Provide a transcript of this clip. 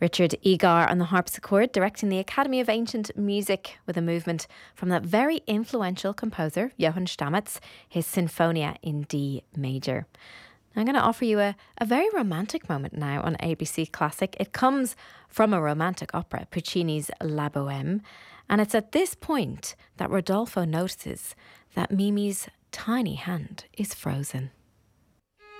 Richard Egar on the harpsichord, directing the Academy of Ancient Music with a movement from that very influential composer, Johann Stamitz, his Sinfonia in D major. I'm going to offer you a very romantic moment now on ABC Classic. It comes from a romantic opera, Puccini's La Bohème, and it's at this point that Rodolfo notices that Mimi's tiny hand is frozen.